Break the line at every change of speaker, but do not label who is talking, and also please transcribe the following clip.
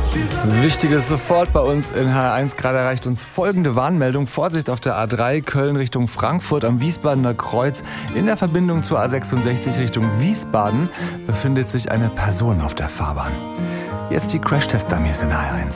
Wichtiges sofort bei uns in HR1. Gerade erreicht uns folgende Warnmeldung. Vorsicht auf der A3 Köln Richtung Frankfurt am Wiesbadener Kreuz. In der Verbindung zur A66 Richtung Wiesbaden befindet sich eine Person auf der Fahrbahn. Jetzt die Crash-Test-Dummies in HR1.